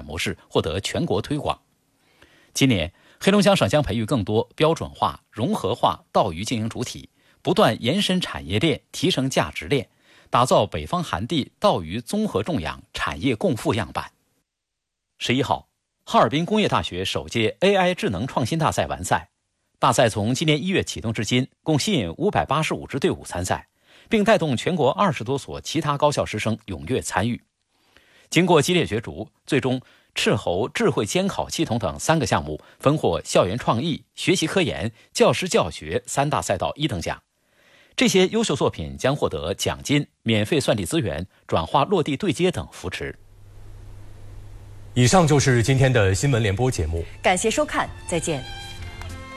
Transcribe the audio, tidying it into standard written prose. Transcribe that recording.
模式获得全国推广。今年，黑龙江省将培育更多标准化、融合化稻鱼经营主体，不断延伸产业链，提升价值链，打造北方寒地稻鱼综合种养产业共富样板。11号，哈尔滨工业大学首届 AI 智能创新大赛完赛。大赛从今年1月启动至今，共吸引585支队伍参赛，并带动全国20多所其他高校师生踊跃参与。经过激烈角逐，最终斥候智慧监考系统等3个项目分获校园创意、学习科研、教师教学3大赛道1等奖。这些优秀作品将获得奖金、免费算力资源、转化落地对接等扶持。 以上就是今天的新闻联播节目， 感谢收看，再见。